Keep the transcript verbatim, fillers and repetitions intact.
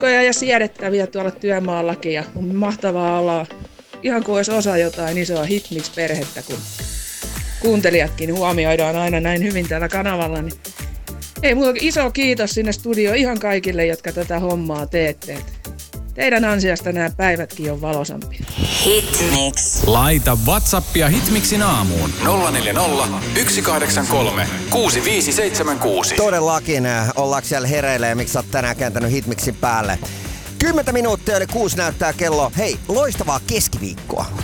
ja siedettäviä tuolla työmaallakin ja on mahtavaa olla ihan kuin olisi osa jotain isoa Hitmix-perhettä, kun kuuntelijatkin huomioidaan aina näin hyvin täällä kanavalla. Niin ei muuta iso kiitos sinne studioon ihan kaikille, jotka tätä hommaa teette. Teidän ansiosta nämä päivätkin on valosampia. Hitmix. Laita WhatsAppia Hitmixin aamuun nolla neljä nolla, yksi kahdeksan kolme, kuusi viisi seitsemän kuusi. Todellakin, ollaanko siellä hereillä ja miksi sä oot tänään kääntänyt Hitmixin päälle? Kymmentä minuuttia yli kuusi näyttää kello. Hei, loistavaa keskiviikkoa.